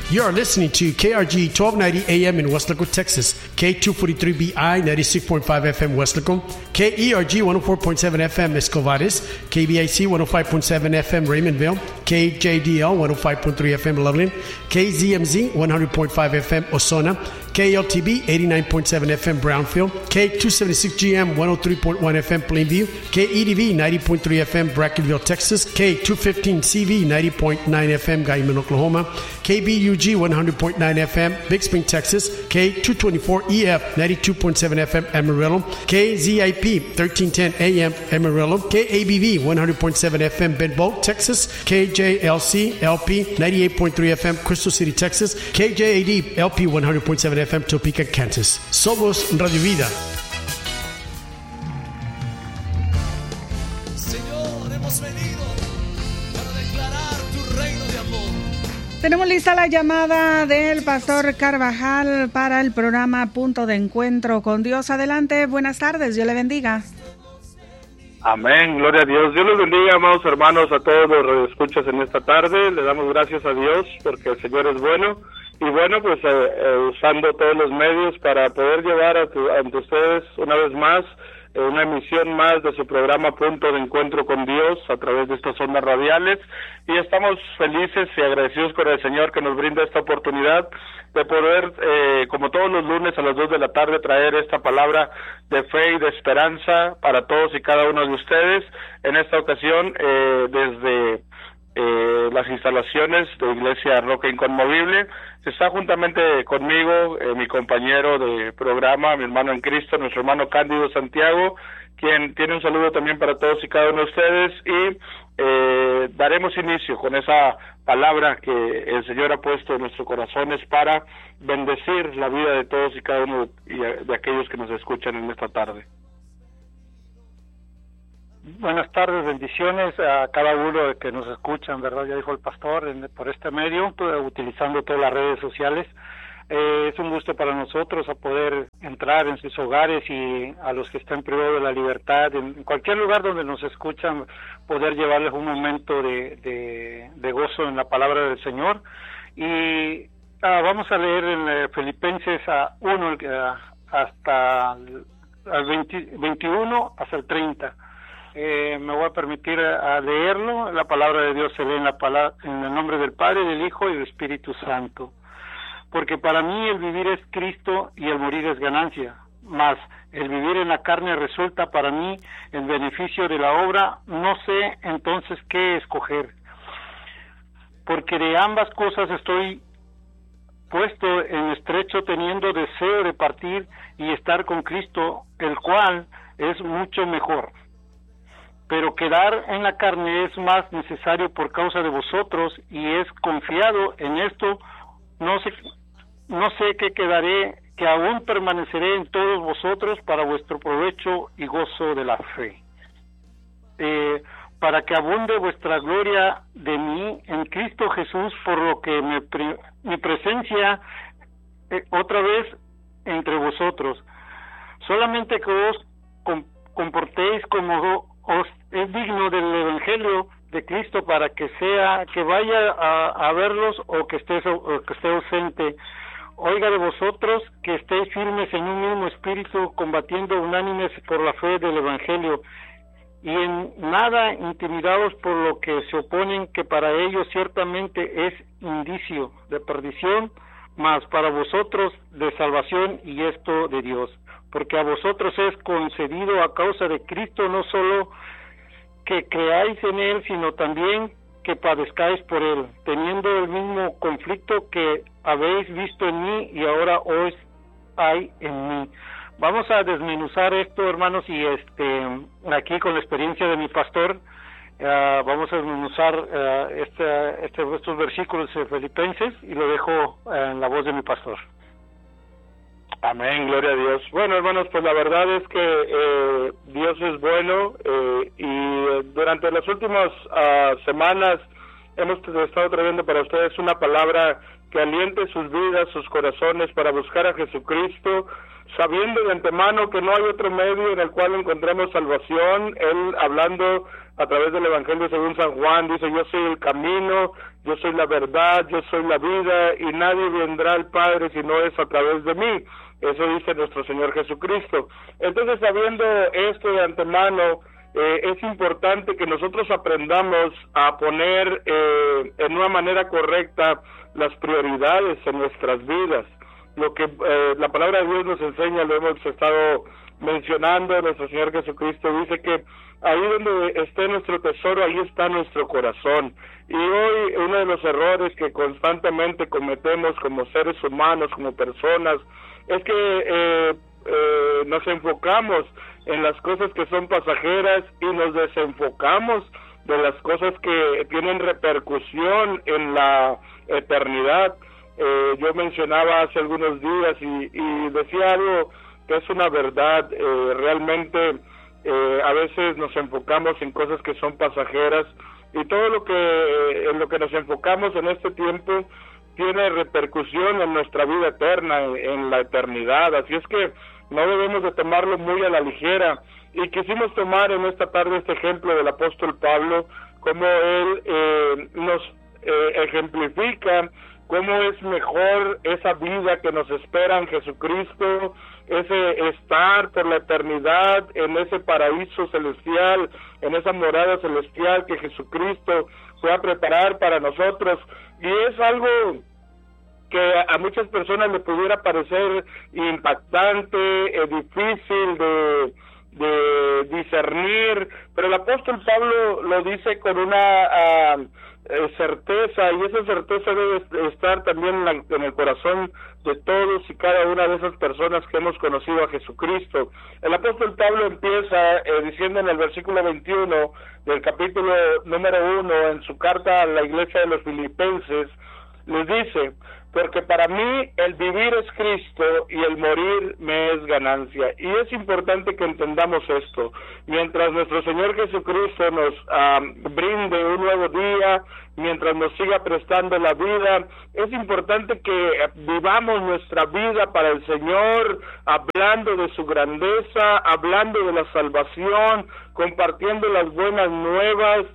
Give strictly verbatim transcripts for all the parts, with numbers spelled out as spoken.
You are listening to K R G twelve ninety A M in Weslaco, Texas, K two forty-three B I ninety-six point five F M Weslaco, K E R G one oh four point seven F M Escovares, K B I C one oh five point seven F M Raymondville, K J D L one oh five point three F M Loveland, K Z M Z one hundred point five F M Osona, K L T B eighty-nine point seven F M Brownfield, K two seventy-six G M one oh three point one F M Plainview, K E D V ninety point three F M Brackenville, Texas, K two fifteen C V ninety point nine F M Guyman, Oklahoma, K B U G one hundred point nine F M Big Spring, Texas, K two twenty-four E F ninety-two point seven F M Amarillo, K Z I P thirteen ten A M Amarillo, K A B V one hundred point seven F M Benbow, Texas, K J L C L P ninety-eight point three F M Crystal City, Texas, K J A D L P one hundred point seven F M Topeka, Kansas. Somos Radio Vida. Señor, hemos venido para declarar tu reino de amor. Tenemos lista la llamada del pastor Carvajal para el programa Punto de Encuentro con Dios. Adelante, buenas tardes, Dios le bendiga. Amén, gloria a Dios. Dios los bendiga, amados hermanos, a todos los radioescuchas en esta tarde. Le damos gracias a Dios porque el Señor es bueno. Y bueno, pues eh, eh, usando todos los medios para poder llevar a tu, ante ustedes una vez más eh, una emisión más de su programa Punto de Encuentro con Dios a través de estas ondas radiales. Y estamos felices y agradecidos con el Señor que nos brinda esta oportunidad de poder, eh, como todos los lunes a las dos de la tarde, traer esta palabra de fe y de esperanza para todos y cada uno de ustedes. En esta ocasión, eh, desde eh, las instalaciones de Iglesia Roca Inconmovible, está juntamente conmigo eh, mi compañero de programa, mi hermano en Cristo, nuestro hermano Cándido Santiago, quien tiene un saludo también para todos y cada uno de ustedes, y eh, daremos inicio con esa palabra que el Señor ha puesto en nuestros corazones para bendecir la vida de todos y cada uno de, de aquellos que nos escuchan en esta tarde. Buenas tardes, bendiciones a cada uno que nos escuchan, ¿verdad? Ya dijo el pastor, en, por este medio, utilizando todas las redes sociales. Eh, es un gusto para nosotros a poder entrar en sus hogares y a los que están privados de la libertad, en cualquier lugar donde nos escuchan, poder llevarles un momento de, de, de gozo en la palabra del Señor. Y ah, vamos a leer en eh, Filipenses a uno eh, hasta el veinte, veintiuno hasta el treinta. Eh, me voy a permitir a, a leerlo. La palabra de Dios se lee en, la palabra, en el nombre del Padre, del Hijo y del Espíritu Santo. Porque para mí el vivir es Cristo y el morir es ganancia, mas el vivir en la carne resulta para mí el beneficio de la obra. No sé entonces qué escoger, porque de ambas cosas estoy puesto en estrecho, teniendo deseo de partir y estar con Cristo, el cual es mucho mejor. Pero quedar en la carne es más necesario por causa de vosotros, y es confiado en esto, no sé, no sé qué quedaré, que aún permaneceré en todos vosotros para vuestro provecho y gozo de la fe. Eh, para que abunde vuestra gloria de mí en Cristo Jesús, por lo que me pre, mi presencia eh, otra vez entre vosotros. Solamente que os com, comportéis como os es digno del Evangelio de Cristo, para que sea que vaya a, a verlos o que esté, o que esté ausente. Oiga de vosotros que estéis firmes en un mismo espíritu, combatiendo unánimes por la fe del Evangelio, y en nada intimidados por lo que se oponen, que para ellos ciertamente es indicio de perdición, mas para vosotros de salvación, y esto de Dios. Porque a vosotros es concedido a causa de Cristo no solo que creáis en Él, sino también que padezcáis por Él, teniendo el mismo conflicto que habéis visto en mí y ahora os hay en mí. Vamos a desmenuzar esto, hermanos, y este aquí con la experiencia de mi pastor, uh, vamos a desmenuzar uh, este, este, estos versículos de Filipenses, y lo dejo uh, en la voz de mi pastor. Amén, gloria a Dios. Bueno, hermanos, pues la verdad es que eh, Dios es bueno, eh, y eh, durante las últimas uh, semanas hemos estado trayendo para ustedes una palabra que aliente sus vidas, sus corazones, para buscar a Jesucristo, sabiendo de antemano que no hay otro medio en el cual encontremos salvación. Él, hablando a través del Evangelio según San Juan, dice: yo soy el camino yo soy la verdad, yo soy la vida, y nadie vendrá al Padre si no es a través de mí. Eso dice nuestro Señor Jesucristo. Entonces, sabiendo esto de antemano, eh, es importante que nosotros aprendamos a poner eh, en una manera correcta las prioridades en nuestras vidas. Lo que eh, la palabra de Dios nos enseña, lo hemos estado mencionando, nuestro Señor Jesucristo dice que ahí donde esté nuestro tesoro, ahí está nuestro corazón. Y hoy uno de los errores que constantemente cometemos como seres humanos, como personas, es que eh, eh, nos enfocamos en las cosas que son pasajeras y nos desenfocamos de las cosas que tienen repercusión en la eternidad. Eh, yo mencionaba hace algunos días y, y decía algo que es una verdad. Eh, realmente eh, a veces nos enfocamos en cosas que son pasajeras, y todo lo que en lo que nos enfocamos en este tiempo tiene repercusión en nuestra vida eterna, en, en la eternidad. Así es que no debemos de tomarlo muy a la ligera, y quisimos tomar en esta tarde este ejemplo del apóstol Pablo, como él eh, nos eh, ejemplifica cómo es mejor esa vida que nos espera en Jesucristo, ese estar por la eternidad en ese paraíso celestial, en esa morada celestial que Jesucristo fue a preparar para nosotros. Y es algo que a muchas personas le pudiera parecer impactante, eh, difícil de, de discernir, pero el apóstol Pablo lo dice con una uh, eh, certeza, y esa certeza debe estar también en, la, en el corazón de todos y cada una de esas personas que hemos conocido a Jesucristo. El apóstol Pablo empieza eh, diciendo en el versículo veintiuno del capítulo número uno, en su carta a la iglesia de los Filipenses, les dice: porque para mí el vivir es Cristo y el morir me es ganancia. Y es importante que entendamos esto. Mientras nuestro Señor Jesucristo nos uh, brinde un nuevo día, mientras nos siga prestando la vida, es importante que vivamos nuestra vida para el Señor, hablando de su grandeza, hablando de la salvación, compartiendo las buenas nuevas,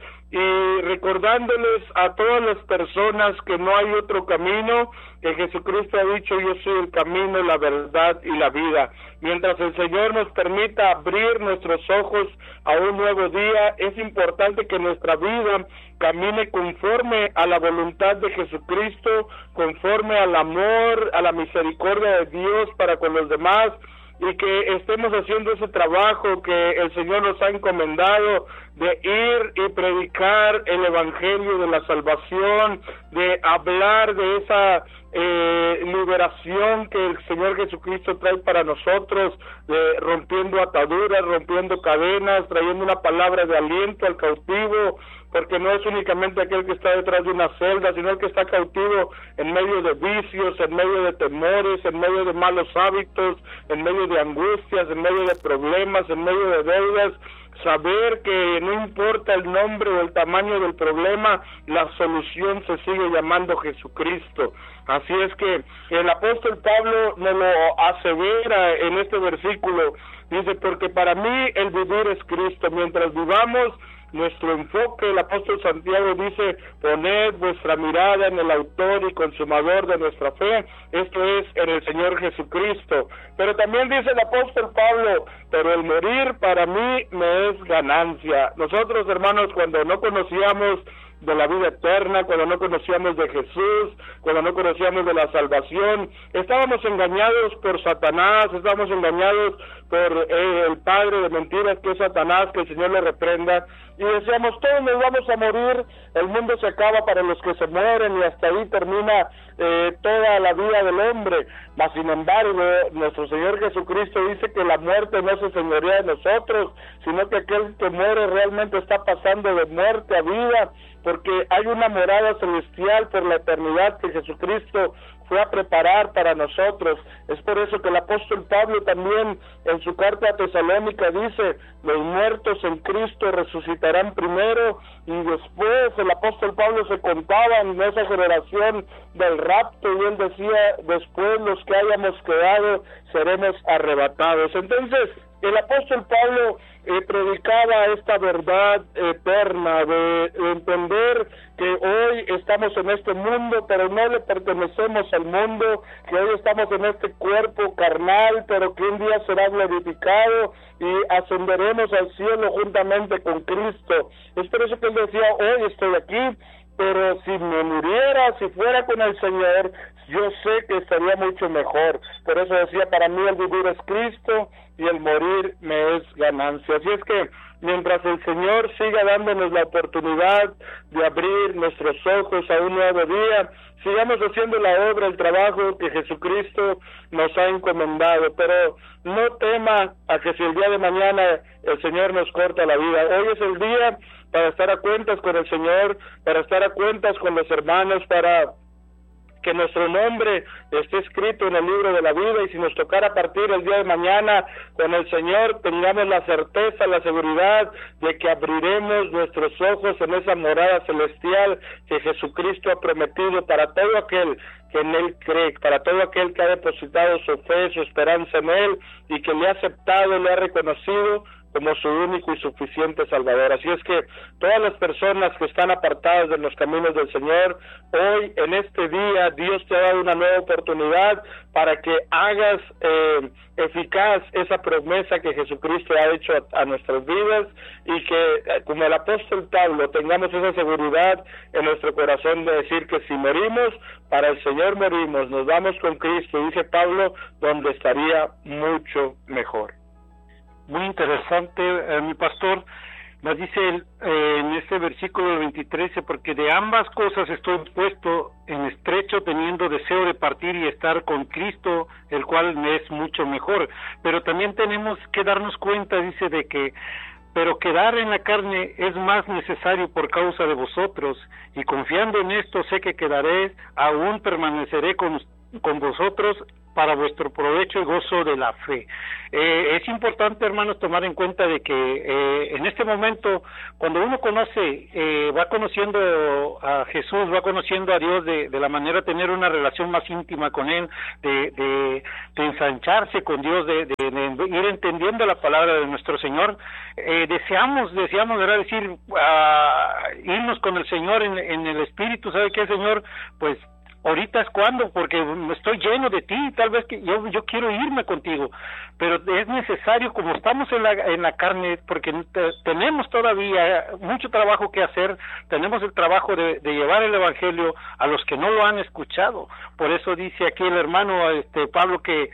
y recordándoles a todas las personas que no hay otro camino, que Jesucristo ha dicho: yo soy el camino, la verdad y la vida. Mientras el Señor nos permita abrir nuestros ojos a un nuevo día, es importante que nuestra vida camine conforme a la voluntad de Jesucristo, conforme al amor, a la misericordia de Dios para con los demás, y que estemos haciendo ese trabajo que el Señor nos ha encomendado, de ir y predicar el evangelio de la salvación, de hablar de esa eh, liberación que el Señor Jesucristo trae para nosotros, de rompiendo ataduras, rompiendo cadenas, trayendo una palabra de aliento al cautivo, porque no es únicamente aquel que está detrás de una celda, sino el que está cautivo en medio de vicios, en medio de temores, en medio de malos hábitos, en medio de angustias, en medio de problemas, en medio de deudas. Saber que no importa el nombre o el tamaño del problema, la solución se sigue llamando Jesucristo. Así es que el apóstol Pablo nos lo asevera en este versículo. Dice: porque para mí el vivir es Cristo. Mientras vivamos, nuestro enfoque, el apóstol Santiago dice: poned vuestra mirada en el autor y consumador de nuestra fe, esto es, en el Señor Jesucristo. Pero también dice el apóstol Pablo: pero el morir para mí me es ganancia. Nosotros, hermanos, cuando no conocíamos de la vida eterna, cuando no conocíamos de Jesús, cuando no conocíamos de la salvación, estábamos engañados por Satanás, estábamos engañados por eh, el padre de mentiras que es Satanás, que el Señor le reprenda, y decíamos: todos nos vamos a morir, el mundo se acaba para los que se mueren, y hasta ahí termina eh, toda la vida del hombre. Mas sin embargo, nuestro Señor Jesucristo dice que la muerte no se señorea de nosotros, sino que aquel que muere realmente está pasando de muerte a vida, porque hay una morada celestial por la eternidad que Jesucristo fue a preparar para nosotros. Es por eso que el apóstol Pablo también en su carta a Tesalónica dice: los muertos en Cristo resucitarán primero, y después el apóstol Pablo se contaba en esa generación del rapto, y él decía: después los que hayamos quedado seremos arrebatados. Entonces, el apóstol Pablo eh, predicaba esta verdad eterna de, de entender que hoy estamos en este mundo, pero no le pertenecemos al mundo, que hoy estamos en este cuerpo carnal, pero que un día será glorificado y ascenderemos al cielo juntamente con Cristo. Es por eso que él decía, hoy estoy aquí, pero si me muriera, si fuera con el Señor, yo sé que estaría mucho mejor. Por eso decía, para mí el vivir es Cristo y el morir me es ganancia. Así es que mientras el Señor siga dándonos la oportunidad de abrir nuestros ojos a un nuevo día, sigamos haciendo la obra, el trabajo que Jesucristo nos ha encomendado, pero no tema a que si el día de mañana el Señor nos corta la vida. Hoy es el día para estar a cuentas con el Señor, para estar a cuentas con los hermanos, para que nuestro nombre esté escrito en el libro de la vida, y si nos tocara partir el día de mañana con el Señor, tengamos la certeza, la seguridad de que abriremos nuestros ojos en esa morada celestial que Jesucristo ha prometido para todo aquel que en Él cree, para todo aquel que ha depositado su fe, su esperanza en Él, y que le ha aceptado, le ha reconocido como su único y suficiente Salvador. Así es que todas las personas que están apartadas de los caminos del Señor, hoy en este día Dios te ha dado una nueva oportunidad para que hagas eh, eficaz esa promesa que Jesucristo ha hecho a, a nuestras vidas, y que eh, como el apóstol Pablo tengamos esa seguridad en nuestro corazón de decir que si morimos, para el Señor morimos, nos vamos con Cristo, dice Pablo, donde estaría mucho mejor. Muy interesante, eh, mi pastor. Nos dice el, eh, en este versículo veintitrés, porque de ambas cosas estoy puesto en estrecho, teniendo deseo de partir y estar con Cristo, el cual me es mucho mejor. Pero también tenemos que darnos cuenta, dice, de que pero quedar en la carne es más necesario por causa de vosotros, y confiando en esto sé que quedaré, aún permaneceré con con vosotros para vuestro provecho y gozo de la fe. Eh, es importante, hermanos, tomar en cuenta de que eh, en este momento, cuando uno conoce, eh, va conociendo a Jesús, va conociendo a Dios de, de la manera de tener una relación más íntima con Él, de, de, de ensancharse con Dios, de, de, de ir entendiendo la palabra de nuestro Señor, eh, deseamos, deseamos, ¿verdad?, decir, uh, irnos con el Señor en, en el Espíritu. ¿Sabe qué, Señor? Pues ahorita es cuando, porque estoy lleno de ti, tal vez que yo yo quiero irme contigo, pero es necesario, como estamos en la en la carne, porque te, tenemos todavía mucho trabajo que hacer, tenemos el trabajo de, de llevar el evangelio a los que no lo han escuchado. Por eso dice aquí el hermano este Pablo que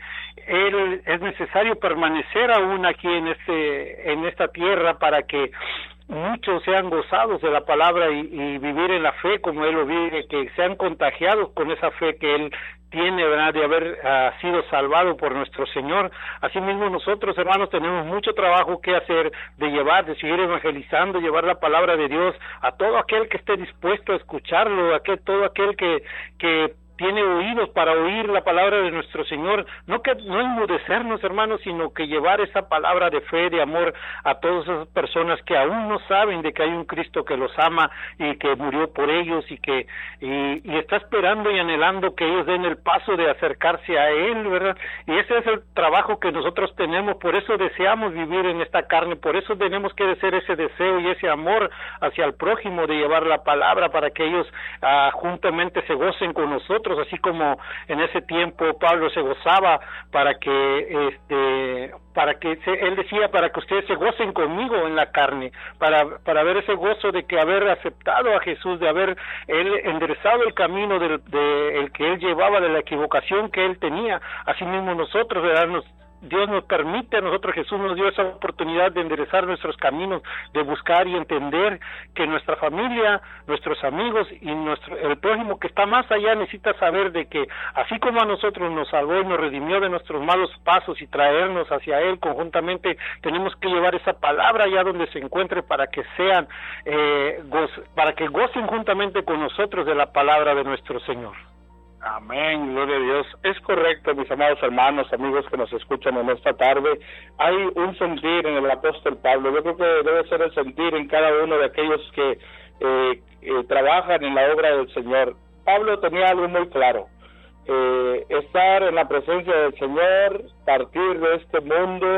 él es necesario permanecer aún aquí en este en esta tierra para que muchos sean gozados de la palabra y, y vivir en la fe como él lo vive, que sean contagiados con esa fe que él tiene, ¿verdad?, de haber uh, sido salvado por nuestro Señor. Asimismo nosotros, hermanos, tenemos mucho trabajo que hacer, de llevar, de seguir evangelizando, llevar la palabra de Dios a todo aquel que esté dispuesto a escucharlo, a que, todo aquel que que tiene oídos para oír la palabra de nuestro Señor, no que no enmudecernos, hermanos, sino que llevar esa palabra de fe, de amor a todas esas personas que aún no saben de que hay un Cristo que los ama y que murió por ellos y que y, y está esperando y anhelando que ellos den el paso de acercarse a Él, ¿verdad? Y ese es el trabajo que nosotros tenemos, por eso deseamos vivir en esta carne, por eso tenemos que hacer ese deseo y ese amor hacia el prójimo de llevar la palabra para que ellos uh, juntamente se gocen con nosotros, así como en ese tiempo Pablo se gozaba para que este para que se, él decía para que ustedes se gocen conmigo en la carne, para para ver ese gozo de que haber aceptado a Jesús, de haber él enderezado el camino del de el que él llevaba, de la equivocación que él tenía. Así mismo nosotros, ¿verdad?, nos Dios nos permite a nosotros, Jesús nos dio esa oportunidad de enderezar nuestros caminos, de buscar y entender que nuestra familia, nuestros amigos y nuestro el prójimo que está más allá necesita saber de que así como a nosotros nos salvó y nos redimió de nuestros malos pasos y traernos hacia Él conjuntamente, tenemos que llevar esa palabra allá donde se encuentre para que sean eh, goz, para que gocen juntamente con nosotros de la palabra de nuestro Señor. Amén, gloria a Dios. Es correcto, mis amados hermanos, amigos que nos escuchan en esta tarde. Hay un sentir en el apóstol Pablo. Yo creo que debe ser el sentir en cada uno de aquellos que eh, eh, trabajan en la obra del Señor. Pablo tenía algo muy claro. Eh, estar en la presencia del Señor, partir de este mundo,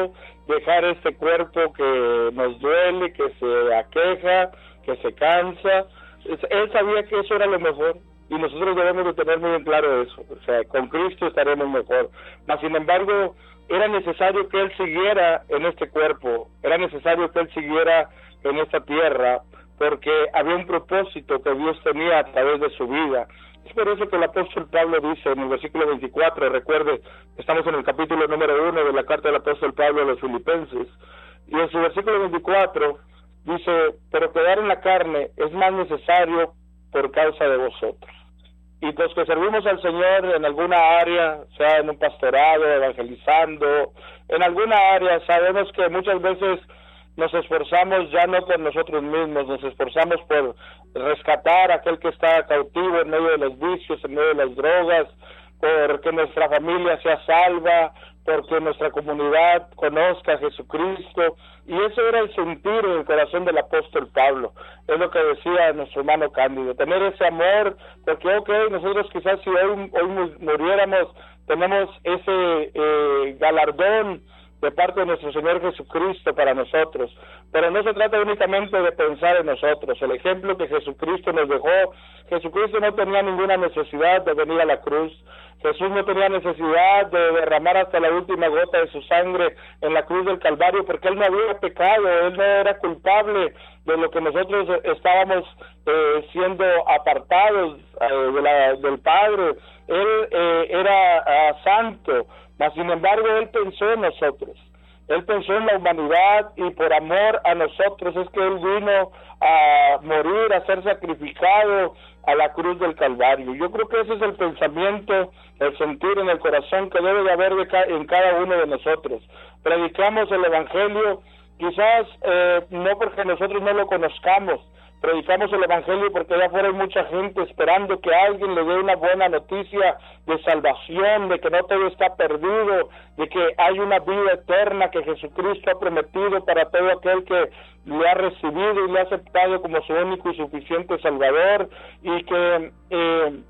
dejar este cuerpo que nos duele, que se aqueja, que se cansa. Él sabía que eso era lo mejor, y nosotros debemos de tener muy en claro eso. O sea, con Cristo estaremos mejor. Mas, sin embargo, era necesario que Él siguiera en este cuerpo, era necesario que Él siguiera en esta tierra, porque había un propósito que Dios tenía a través de su vida. Es por eso que el apóstol Pablo dice en el versículo veinticuatro, recuerde, estamos en el capítulo número uno de la carta del apóstol Pablo a los Filipenses, y en su versículo veinticuatro dice: pero quedar en la carne es más necesario por causa de vosotros. Y los que servimos al Señor en alguna área, sea en un pastorado, evangelizando, en alguna área, sabemos que muchas veces nos esforzamos ya no por nosotros mismos, nos esforzamos por rescatar a aquel que está cautivo en medio de los vicios, en medio de las drogas, porque nuestra familia sea salva, porque nuestra comunidad conozca a Jesucristo. Y eso era el sentir en el corazón del apóstol Pablo. Es lo que decía nuestro hermano Cándido, tener ese amor, porque ok, nosotros quizás si hoy, hoy muriéramos, tenemos ese eh, galardón de parte de nuestro Señor Jesucristo para nosotros, pero no se trata únicamente de pensar en nosotros. El ejemplo que Jesucristo nos dejó, Jesucristo no tenía ninguna necesidad de venir a la cruz, Jesús no tenía necesidad de derramar hasta la última gota de su sangre en la cruz del Calvario, porque Él no había pecado, Él no era culpable de lo que nosotros estábamos eh, siendo apartados eh, de la, del Padre. Él eh, era uh, santo, mas sin embargo Él pensó en nosotros, Él pensó en la humanidad, y por amor a nosotros es que Él vino a morir, a ser sacrificado a la cruz del Calvario. Yo creo que ese es el pensamiento, el sentir en el corazón que debe de haber de ca en cada uno de nosotros. Predicamos el Evangelio, quizás eh, no porque nosotros no lo conozcamos, predicamos el Evangelio porque allá afuera hay mucha gente esperando que alguien le dé una buena noticia de salvación, de que no todo está perdido, de que hay una vida eterna que Jesucristo ha prometido para todo aquel que le ha recibido y le ha aceptado como su único y suficiente Salvador, y que eh,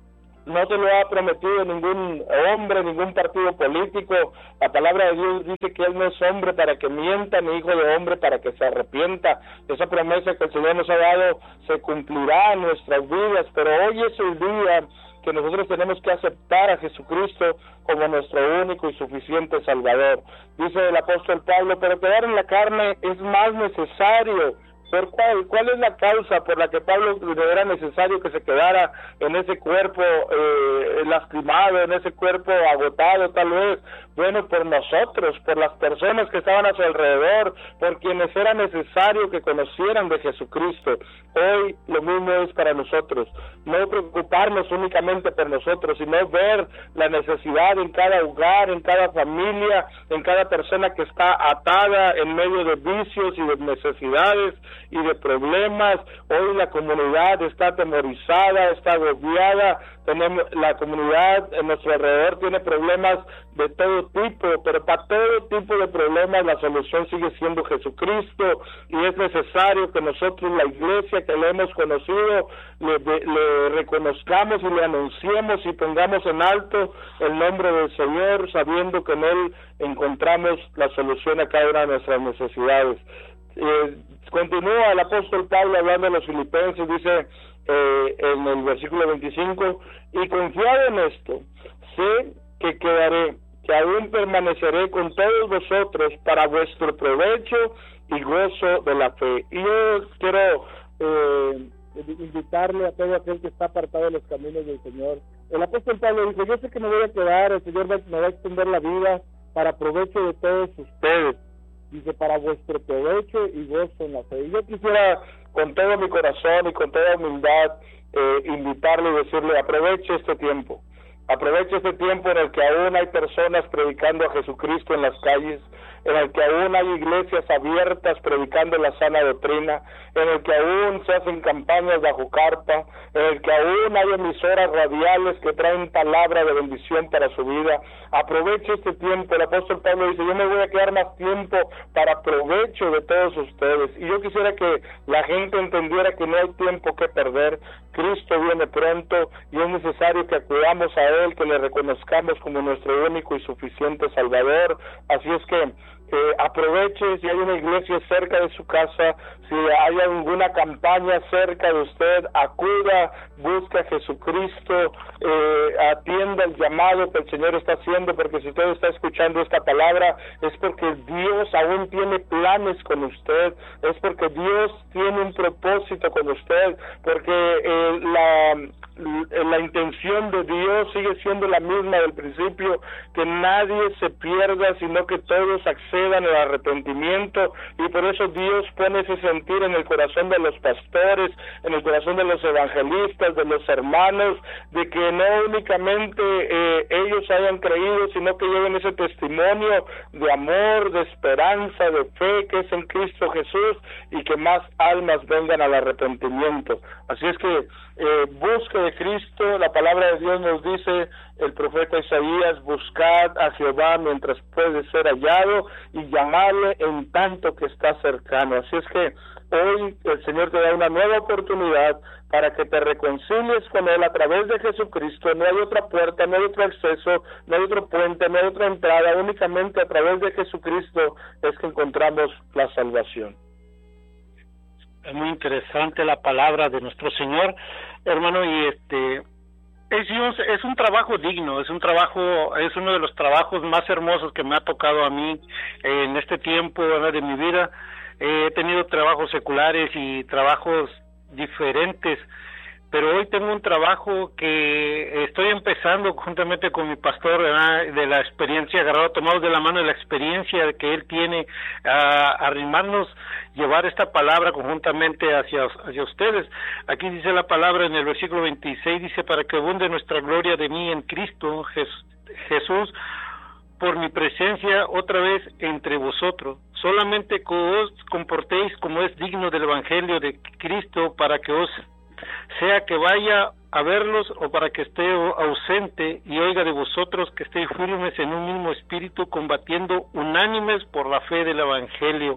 no se lo ha prometido ningún hombre, ningún partido político. La palabra de Dios dice que Él no es hombre para que mienta, ni hijo de hombre para que se arrepienta. Esa promesa que el Señor nos ha dado se cumplirá en nuestras vidas, pero hoy es el día que nosotros tenemos que aceptar a Jesucristo como nuestro único y suficiente Salvador. Dice el apóstol Pablo: pero quedar en la carne es más necesario. ¿Por cuál? ¿Cuál es la causa por la que Pablo era necesario que se quedara en ese cuerpo eh, lastimado, en ese cuerpo agotado tal vez? Bueno, por nosotros, por las personas que estaban a su alrededor, por quienes era necesario que conocieran de Jesucristo. Hoy lo mismo es para nosotros, no preocuparnos únicamente por nosotros, sino ver la necesidad en cada hogar, en cada familia, en cada persona que está atada en medio de vicios y de necesidades y de problemas. Hoy la comunidad está atemorizada, está agobiada, tenemos la comunidad en nuestro alrededor tiene problemas de todo tipo, pero para todo tipo de problemas la solución sigue siendo Jesucristo, y es necesario que nosotros, la iglesia que le hemos conocido, le, le reconozcamos y le anunciemos y pongamos en alto el nombre del Señor, sabiendo que en Él encontramos la solución a cada una de nuestras necesidades. Eh, continúa el apóstol Pablo hablando a los filipenses, dice eh, en el versículo veinticinco: y confiado en esto, sé que quedaré, que aún permaneceré con todos vosotros para vuestro provecho y gozo de la fe. Y yo quiero eh, invitarle a todo aquel que está apartado de los caminos del Señor. El apóstol Pablo dice: yo sé que me voy a quedar, el Señor me va a extender la vida para provecho de todos ustedes. Dice, para vuestro provecho y gozo en la fe. Y yo quisiera, con todo mi corazón y con toda humildad, eh, invitarle y decirle: aproveche este tiempo. Aproveche este tiempo en el que aún hay personas predicando a Jesucristo en las calles, en el que aún hay iglesias abiertas predicando la sana doctrina, en el que aún se hacen campañas bajo carpa, en el que aún hay emisoras radiales que traen palabra de bendición para su vida. Aproveche este tiempo. El apóstol Pablo dice: yo me voy a quedar más tiempo para provecho de todos ustedes. Y yo quisiera que la gente entendiera que no hay tiempo que perder. Cristo viene pronto y es necesario que acudamos a Él, que le reconozcamos como nuestro único y suficiente Salvador. Así es que Eh, aproveche si hay una iglesia cerca de su casa, si hay alguna campaña cerca de usted, acuda, busque a Jesucristo, eh, atienda el llamado que el Señor está haciendo, porque si usted está escuchando esta palabra es porque Dios aún tiene planes con usted, es porque Dios tiene un propósito con usted, porque eh, la, la intención de Dios sigue siendo la misma del principio, que nadie se pierda, sino que todos accedan al arrepentimiento, y por eso Dios pone ese sentir en el corazón de los pastores, en el corazón de los evangelistas, de los hermanos, de que no únicamente eh, ellos hayan creído, sino que lleven ese testimonio de amor, de esperanza, de fe que es en Cristo Jesús, y que más almas vengan al arrepentimiento. Así es que eh, busque de Cristo. La palabra de Dios nos dice, el profeta Isaías: buscad a Jehová mientras puede ser hallado, y llamadle en tanto que está cercano. Así es que hoy el Señor te da una nueva oportunidad para que te reconcilies con Él a través de Jesucristo. No hay otra puerta, no hay otro acceso, no hay otro puente, no hay otra entrada. Únicamente a través de Jesucristo es que encontramos la salvación. Es muy interesante la palabra de nuestro Señor, hermano, y este es, es un trabajo digno, es un trabajo, es uno de los trabajos más hermosos que me ha tocado a mí en este tiempo, ¿verdad?, de mi vida. Eh, he tenido trabajos seculares y trabajos diferentes, pero hoy tengo un trabajo que estoy empezando juntamente con mi pastor, ¿verdad?, de la experiencia, agarrado, tomados de la mano de la experiencia que él tiene, a arrimarnos, llevar esta palabra conjuntamente hacia, hacia ustedes. Aquí dice la palabra en el versículo veintiséis, dice: para que abunde nuestra gloria de mí en Cristo Jesús, por mi presencia otra vez entre vosotros. Solamente que os comportéis como es digno del evangelio de Cristo, para que os sea que vaya a verlos o para que esté ausente y oiga de vosotros, que estéis firmes en un mismo espíritu, combatiendo unánimes por la fe del evangelio.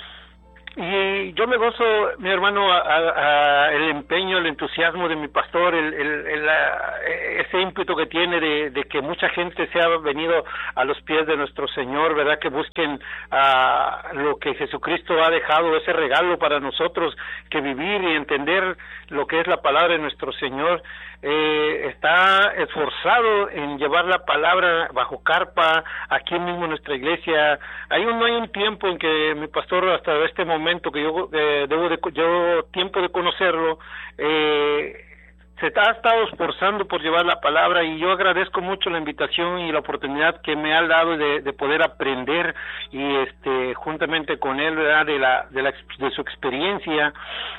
Y yo me gozo, mi hermano, a, a, a el empeño, el entusiasmo de mi pastor, el, el, el, la, ese ímpetu que tiene de, de que mucha gente se ha venido a los pies de nuestro Señor, ¿verdad?, que busquen a lo que Jesucristo ha dejado, ese regalo para nosotros, que vivir y entender lo que es la palabra de nuestro Señor. Eh, está esforzado en llevar la palabra bajo carpa, aquí mismo en nuestra iglesia. Hay un, no hay un tiempo en que mi pastor, hasta este momento que yo eh, debo de yo tiempo de conocerlo, eh, se ha estado esforzando por llevar la palabra, y yo agradezco mucho la invitación y la oportunidad que me ha dado de, de poder aprender, y este juntamente con él, ¿verdad?, de la de la de su experiencia,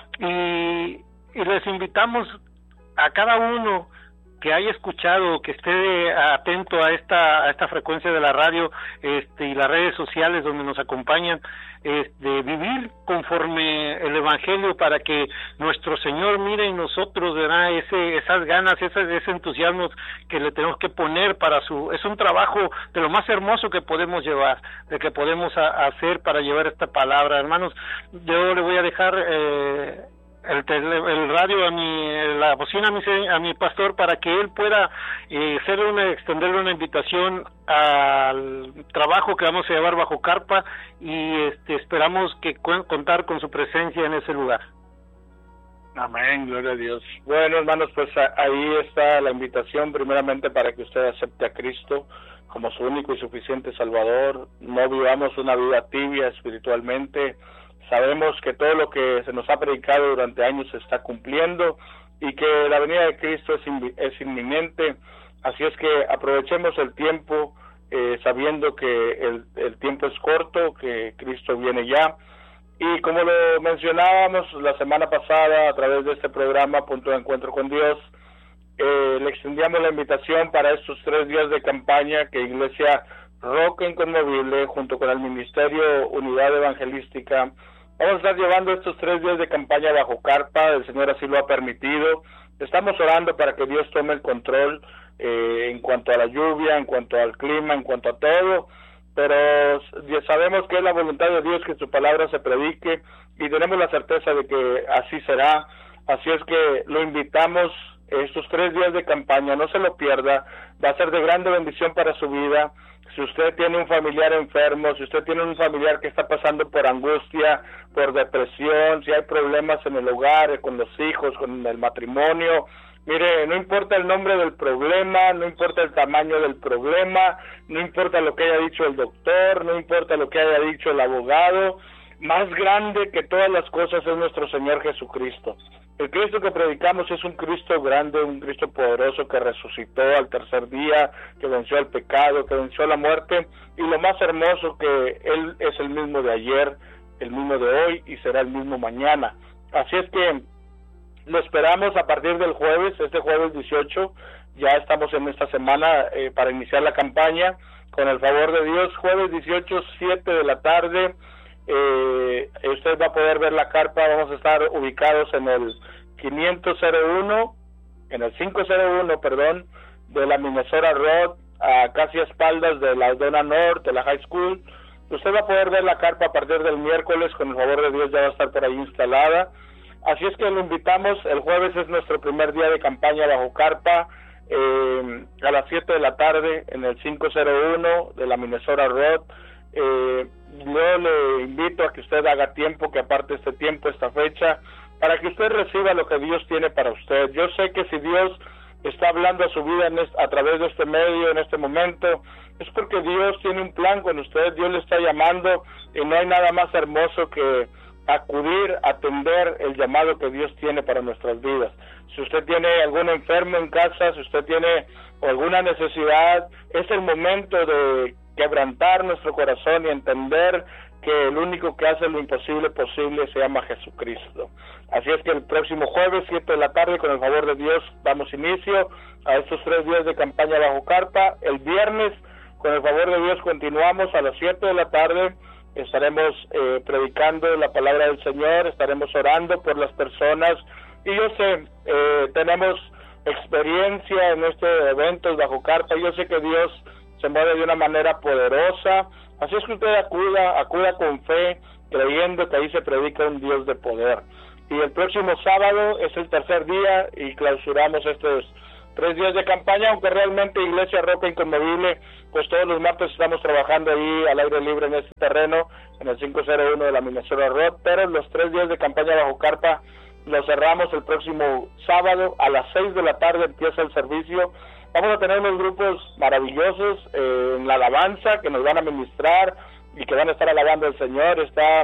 y, y les invitamos a cada uno que haya escuchado, que esté atento a esta a esta frecuencia de la radio, este y las redes sociales donde nos acompañan, este vivir conforme el evangelio, para que nuestro Señor mire en nosotros, ¿verdad?, ese esas ganas, ese ese entusiasmo que le tenemos que poner para su es un trabajo de lo más hermoso que podemos llevar, de que podemos a, hacer para llevar esta palabra. Hermanos, yo le voy a dejar eh El, tele, el radio a mi la bocina a mi, a mi pastor, para que él pueda eh, hacerle una, extenderle una invitación al trabajo que vamos a llevar bajo carpa, y este esperamos que cu- contar con su presencia en ese lugar. Amén, gloria a Dios. Bueno, hermanos, pues ahí está la invitación, primeramente para que usted acepte a Cristo como su único y suficiente Salvador. No vivamos una vida tibia espiritualmente. Sabemos que todo lo que se nos ha predicado durante años se está cumpliendo, y que la venida de Cristo es, in, es inminente. Así es que aprovechemos el tiempo, eh, sabiendo que el, el tiempo es corto, que Cristo viene ya. Y como lo mencionábamos la semana pasada a través de este programa, Punto de Encuentro con Dios, eh, le extendíamos la invitación para estos tres días de campaña que Iglesia Roca Inconmovible, junto con el Ministerio Unidad Evangelística, vamos a estar llevando estos tres días de campaña bajo carpa. El Señor así lo ha permitido. Estamos orando para que Dios tome el control eh, en cuanto a la lluvia, en cuanto al clima, en cuanto a todo, pero sabemos que es la voluntad de Dios que su palabra se predique, y tenemos la certeza de que así será. Así es que lo invitamos estos tres días de campaña, no se lo pierda, va a ser de grande bendición para su vida. Si usted tiene un familiar enfermo, si usted tiene un familiar que está pasando por angustia, por depresión, si hay problemas en el hogar, con los hijos, con el matrimonio, mire, no importa el nombre del problema, no importa el tamaño del problema, no importa lo que haya dicho el doctor, no importa lo que haya dicho el abogado, más grande que todas las cosas es nuestro Señor Jesucristo. El Cristo que predicamos es un Cristo grande, un Cristo poderoso que resucitó al tercer día, que venció al pecado, que venció la muerte, y lo más hermoso que Él es el mismo de ayer, el mismo de hoy y será el mismo mañana. Así es que lo esperamos a partir del jueves, este jueves dieciocho, ya estamos en esta semana eh, para iniciar la campaña, con el favor de Dios, jueves dieciocho, siete de la tarde, eh, usted va a poder ver la carpa, vamos a estar ubicados en el quinientos uno, en el quinientos uno, perdón, de la Minnesota Road, a casi a espaldas de la Dona North, de la High School. Usted va a poder ver la carpa a partir del miércoles, con el favor de Dios ya va a estar por ahí instalada. Así es que lo invitamos, el jueves es nuestro primer día de campaña bajo carpa, eh, a las siete de la tarde en el quinientos uno de la Minnesota Road. Eh, yo le invito a que usted haga tiempo, que aparte este tiempo, esta fecha, para que usted reciba lo que Dios tiene para usted. Yo sé que si Dios está hablando a su vida en este, a través de este medio, en este momento, es porque Dios tiene un plan con usted, Dios le está llamando, y no hay nada más hermoso que acudir, atender el llamado que Dios tiene para nuestras vidas. Si usted tiene algún enfermo en casa, si usted tiene alguna necesidad, es el momento de quebrantar nuestro corazón y entender que el único que hace lo imposible posible se llama Jesucristo. Así es que el próximo jueves, siete de la tarde, con el favor de Dios, damos inicio a estos tres días de campaña bajo carpa. El viernes, con el favor de Dios, continuamos a las siete de la tarde. Estaremos eh, predicando la palabra del Señor, estaremos orando por las personas, y yo sé, eh, tenemos experiencia en estos eventos bajo carpa, yo sé que Dios se mueve de una manera poderosa, así es que usted acuda, acuda con fe, creyendo que ahí se predica un Dios de poder. Y el próximo sábado es el tercer día y clausuramos estos tres días de campaña, aunque realmente Iglesia Roca Inconmovible, pues todos los martes estamos trabajando ahí al aire libre en este terreno, en el quinientos uno de la Minnesota Road, pero los tres días de campaña bajo carpa los cerramos el próximo sábado, a las seis de la tarde empieza el servicio. Vamos a tener unos grupos maravillosos eh, en la alabanza que nos van a ministrar y que van a estar alabando al Señor. Está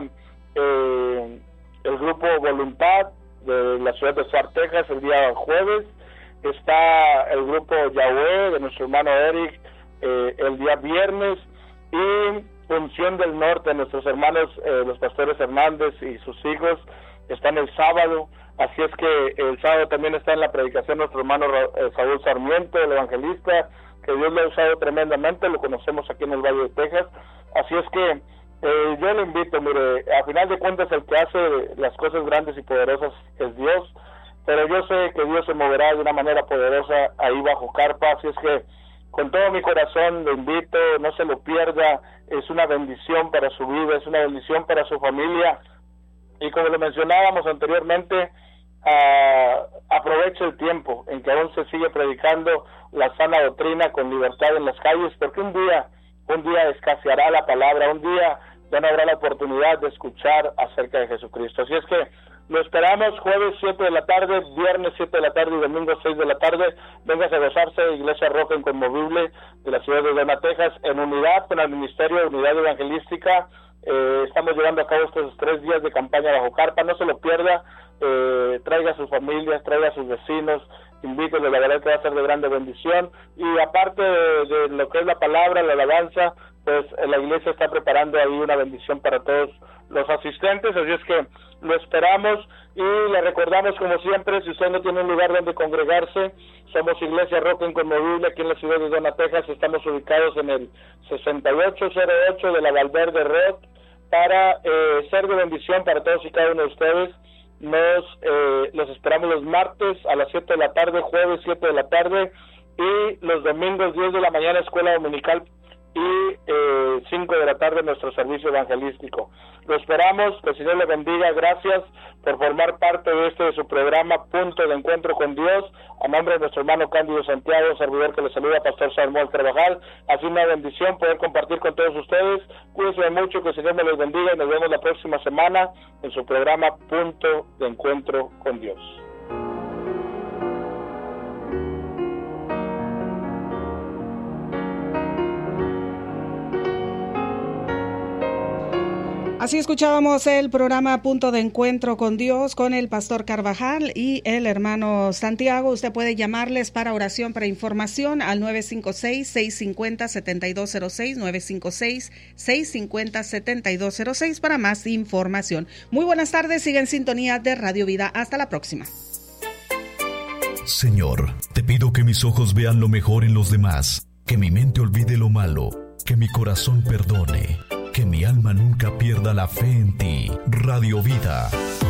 eh, el grupo Voluntad de la ciudad de Fort Texas el día jueves, está el grupo Yahweh de nuestro hermano Eric eh, el día viernes, y Unción del Norte, nuestros hermanos eh, los pastores Hernández y sus hijos están el sábado. Así es que el sábado también está en la predicación nuestro hermano eh, Saúl Sarmiento, el evangelista, que Dios lo ha usado tremendamente, lo conocemos aquí en el Valle de Texas. Así es que eh, yo le invito, mire, a final de cuentas el que hace las cosas grandes y poderosas es Dios, pero yo sé que Dios se moverá de una manera poderosa ahí bajo carpa, así es que con todo mi corazón le invito, no se lo pierda, es una bendición para su vida, es una bendición para su familia, y como lo mencionábamos anteriormente, uh, aproveche el tiempo en que aún se sigue predicando la sana doctrina con libertad en las calles, porque un día, un día escaseará la palabra, un día ya no habrá la oportunidad de escuchar acerca de Jesucristo. Así es que lo esperamos jueves siete de la tarde, viernes siete de la tarde y domingo seis de la tarde. Véngase a gozarse, Iglesia Roca Inconmovible de la ciudad de Dona, Texas, en unidad con el Ministerio de Unidad Evangelística. Eh, estamos llevando a cabo estos tres días de campaña bajo carpa, no se lo pierda, eh, traiga a sus familias, traiga a sus vecinos, invítenle, la verdad que va a ser de grande bendición. Y aparte de, de lo que es la palabra, la alabanza, pues la iglesia está preparando ahí una bendición para todos los asistentes, así es que lo esperamos y le recordamos, como siempre, si usted no tiene un lugar donde congregarse, somos Iglesia Roca Inconmovible aquí en la ciudad de Dona, Texas. Estamos ubicados en el sesenta y ocho cero ocho de la Valverde Road para eh, ser de bendición para todos y cada uno de ustedes. Nos eh, los esperamos los martes a las siete de la tarde, jueves siete de la tarde, y los domingos diez de la mañana escuela dominical y eh, cinco de la tarde nuestro servicio evangelístico. Lo esperamos, que el Señor le bendiga, gracias por formar parte de este de su programa Punto de Encuentro con Dios. A nombre de nuestro hermano Cándido Santiago, servidor que le saluda, Pastor Samuel Carvajal, ha sido una bendición poder compartir con todos ustedes. Cuídense mucho, que el Señor me los bendiga y nos vemos la próxima semana en su programa Punto de Encuentro con Dios. Así escuchábamos el programa Punto de Encuentro con Dios con el Pastor Carvajal y el hermano Santiago. Usted puede llamarles para oración, para información al nueve cinco seis, seis cinco cero, siete dos cero seis, nueve cinco seis, seis cinco cero, siete dos cero seis para más información. Muy buenas tardes, sigue en sintonía de Radio Vida. Hasta la próxima. Señor, te pido que mis ojos vean lo mejor en los demás, que mi mente olvide lo malo, que mi corazón perdone, que mi alma nunca pierda la fe en ti. Radio Vida.